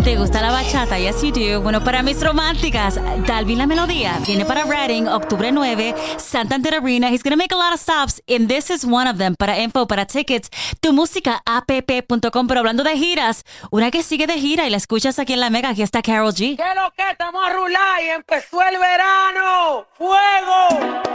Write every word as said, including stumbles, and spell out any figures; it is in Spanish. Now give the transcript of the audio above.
¿Te gusta la bachata? Yes, you do. Bueno, para mis románticas, Dalvin La Melodía viene para Reading, octubre nueve, Santander Arena. He's gonna make a lot of stops, and this is one of them. Para info, para tickets, tu música app punto com. Pero hablando de giras, una que sigue de gira y la escuchas aquí en La Mega, aquí está Karol G. ¿Qué lo que estamos a rular y empezó el verano? ¡Fuego!